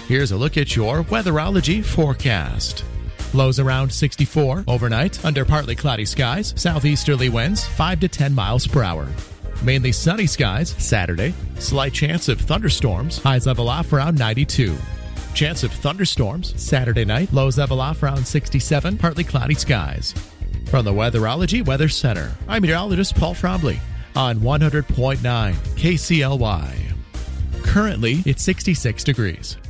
Here's a look at your Weatherology forecast. Lows around 64 overnight, under partly cloudy skies, southeasterly winds 5 to 10 miles per hour. Mainly sunny skies Saturday, slight chance of thunderstorms, highs level off around 92. Chance of thunderstorms Saturday night, lows level off around 67, partly cloudy skies. From the Weatherology Weather Center, I'm meteorologist Paul Trombley on 100.9 KCLY. Currently, it's 66 degrees.